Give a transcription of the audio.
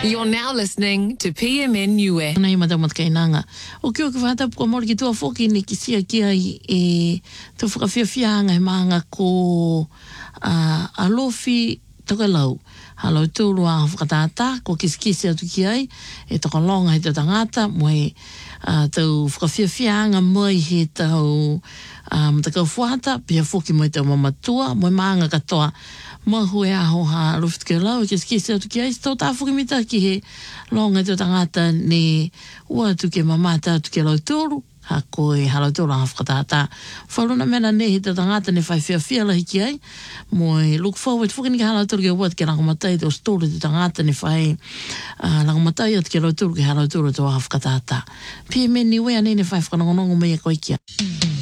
You're now listening to PMN Niue. Nei matamat kainanga. O kio ke whata ko mori ki tua foki ni ki sia kia e te whakawhiawhianga he maanga ko alofi takalau. Halo tūru a whakatata ko kiskisi atu ki ai e takalonga he te tangata mo he tau whakawhiawhianga mai he tau takau whata pia foki mai tau mamatua mo he maanga katoa mahu e aho ha luft ke lau ke skisi atu ki ai tau tāwhuki mita ki he longa te tangata ni ua tu ke mamata atu ke lau tūru ha koe halo tūru a whakatata wharuna mena ne he te tangata ne whai whiawhia lahi ki ai mo e look forward whuki ni ke halo tūru ke uat ke rangomatai te o story te tangata ne whai rangomatai atu ke lau tūru ke halo tūru te o a whakatata PMN Niue ane ne whai whanongonongo mea koe kia